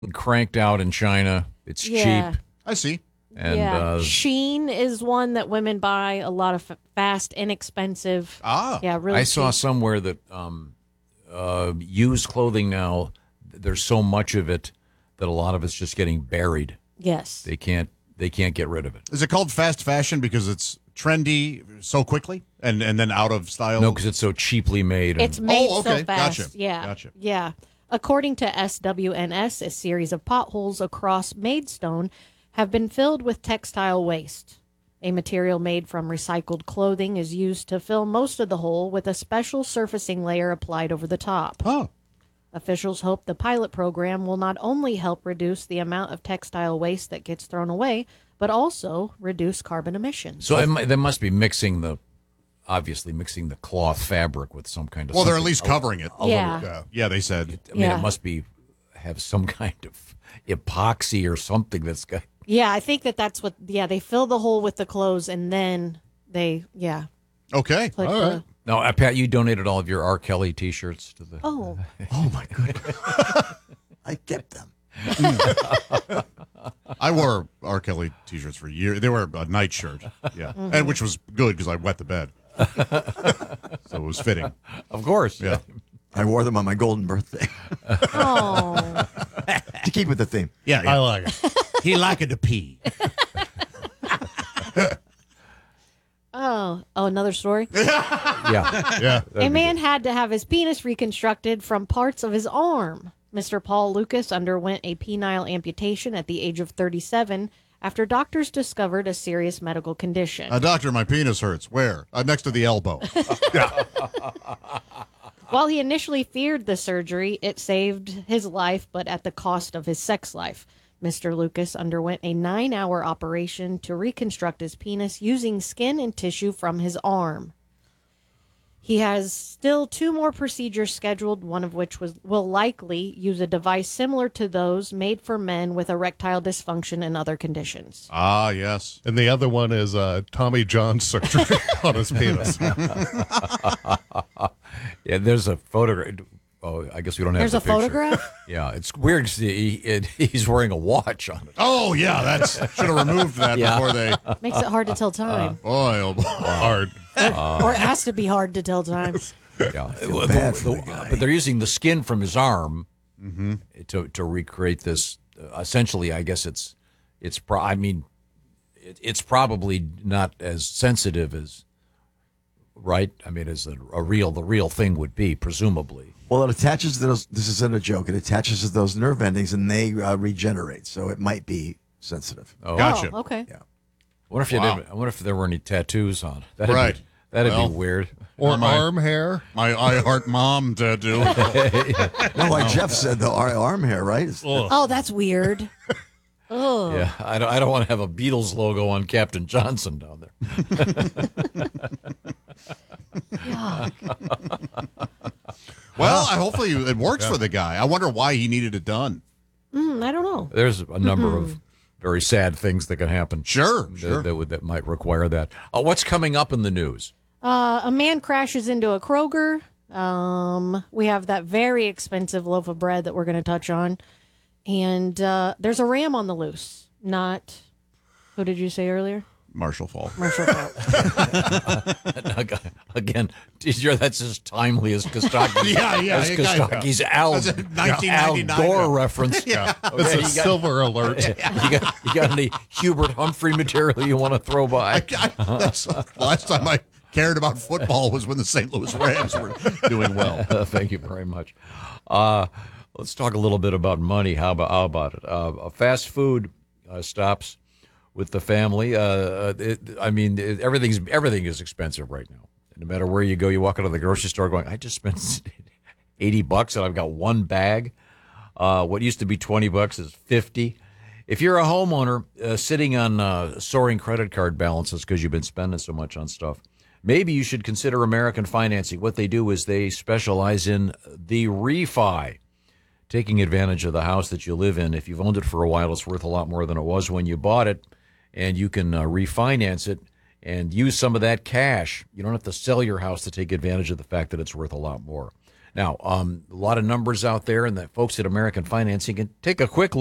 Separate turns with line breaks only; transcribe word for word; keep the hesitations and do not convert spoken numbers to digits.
cranked out in China. It's
Yeah.
cheap.
I see.
And
yeah.
uh,
Sheen is one that women buy a lot of f- fast, inexpensive.
Ah.
Yeah, really
I saw
cheap.
somewhere that um, uh, used clothing now, there's so much of it that a lot of it's just getting buried.
Yes.
They can't they can't get rid of it.
Is it called fast fashion because it's trendy so quickly and, and then out of style?
No, because it's so cheaply made. and-
It's made
Oh, okay.
so fast.
Gotcha.
Yeah.
Gotcha.
Yeah. According to S W N S, a series of potholes across Maidstone have been filled with textile waste. A material made from recycled clothing is used to fill most of the hole with a special surfacing layer applied over the top.
Oh.
Officials hope the pilot program will not only help reduce the amount of textile waste that gets thrown away, but also reduce carbon emissions.
So it, mu- they must be mixing the, obviously mixing the cloth fabric with some kind of.
Well, they're at
something-
least covering it.
a Yeah.
little- yeah. Yeah, they said.
I mean,
Yeah.
it must be have some kind of epoxy or something that's got.
Yeah, I think that that's what, yeah, they fill the hole with the clothes and then they, yeah.
Okay.
Put
All
the,
right.
No, uh, Pat, you donated all of your R. Kelly T-shirts to the.
Oh,
Oh, my goodness. I kept them.
I wore R. Kelly T-shirts for years. They were a night shirt, yeah, and which was good because I wet the bed, so it was fitting.
Of course.
Yeah.
I wore them on my golden birthday
oh.
to keep with the theme.
Yeah, I like it. He liked to pee.
Oh, oh, another story.
Yeah.
Yeah.
A man had to have his penis reconstructed from parts of his arm. Mister Paul Lucas underwent a penile amputation at the age of thirty-seven after doctors discovered a serious medical condition.
Uh, doctor, my penis hurts. Where? Uh, next to the elbow.
While he initially feared the surgery, it saved his life, but at the cost of his sex life. Mister Lucas underwent a nine-hour operation to reconstruct his penis using skin and tissue from his arm. He has still two more procedures scheduled, one of which was, will likely use a device similar to those made for men with erectile dysfunction and other conditions.
Ah, yes.
And the other one is uh, Tommy John surgery on his penis.
Yeah, there's a photograph. Oh, I guess we don't have
There's
the
a
picture.
photograph?
Yeah, it's weird. 'Cause He, it, he's wearing a watch on it.
Oh, yeah. That's should have removed that
Yeah.
before they.
Makes it hard to tell time.
Boy, oh boy.
Hard.
or it has to be hard to tell time.
Yeah, Well,
bad
the-
for the
the-
guy.
but they're using the skin from his arm to to recreate this. Uh, essentially, I guess it's it's. Pro- I mean, it, it's probably not as sensitive as right. I mean, as a, a real the real thing would be, presumably.
Well, it attaches to those. This isn't a joke. It attaches to those nerve endings, and they uh, regenerate. So it might be sensitive.
Oh,
Gotcha.
Oh, okay.
Yeah.
I wonder if you
Wow.
did, I wonder if there were any tattoos on. That'd
Right.
Be, that'd
Well.
be weird.
Or
my-
arm hair.
My I Heart Mom tattoo.
No, like Jeff said, the ar- arm hair, right? It's-
Oh, that's weird. Oh.
Yeah, I don't. I don't want to have a Beatles logo on Captain Johnson down there.
Well, I, hopefully it works for the guy. I wonder why he needed it done.
Mm, I don't know.
There's a number of very sad things that can happen.
Sure,
that,
sure.
that would that might require that. Uh, what's coming up in the news?
Uh, a man crashes into a Kroger. Um, we have that very expensive loaf of bread that we're going to touch on. And uh, there's a ram on the loose. Not, who did you say earlier?
Marshall Falk.
Marshall Falk.
Again, you're, that's as timely as Kostaki.
Yeah, yeah,
As
it got-
Kostaki's Al,
That's a
Al
nineteen ninety-nine
Gore reference.
Yeah.
It's
Okay,
a
you got-
silver alert.
You got, you got any Hubert Humphrey material you want to throw by?
I, I, that's the last time I cared about football was when the Saint Louis Rams were doing well.
Uh, thank you very much. Uh, let's talk a little bit about money. How about, how about it? Uh, fast food uh, stops with the family. Uh, it, I mean, it, everything's everything is expensive right now. No matter where you go, you walk out of the grocery store going, I just spent eighty bucks and I've got one bag. Uh, what used to be twenty bucks is fifty. If you're a homeowner uh, sitting on uh, soaring credit card balances because you've been spending so much on stuff, maybe you should consider American Financing. What they do is they specialize in the refi, taking advantage of the house that you live in. If you've owned it for a while, it's worth a lot more than it was when you bought it, and you can uh, refinance it and use some of that cash. You don't have to sell your house to take advantage of the fact that it's worth a lot more. Now, um, a lot of numbers out there, and the folks at American Financing can take a quick